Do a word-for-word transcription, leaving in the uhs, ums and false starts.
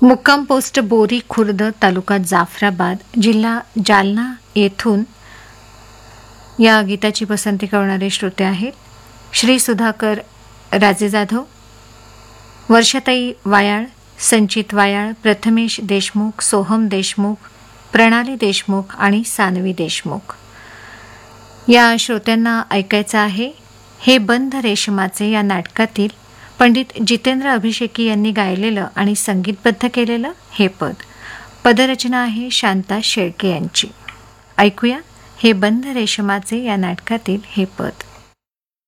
मुक्काम पोस्ट बोरी खुर्द, तालुका जाफराबाद, जिल्हा जालना येथून या गीताची पसंती करणारे श्रोते आहेत श्री सुधाकर राजे जाधव, वर्षाताई वायाळ, संचित वायाळ, प्रथमेश देशमुख, सोहम देशमुख, प्रणाली देशमुख आणि सानवी देशमुख. या श्रोत्यांना ऐकायचं आहे हे बंध रेशमाचे या नाटकातील पंडित जितेंद्र अभिषेकी यांनी गायलेलं आणि संगीतबद्ध केलेलं हे पद. पदरचना आहे शांता शेळके यांची. ऐकूया हे बंध रेशमाचे या नाटकातील हे पद.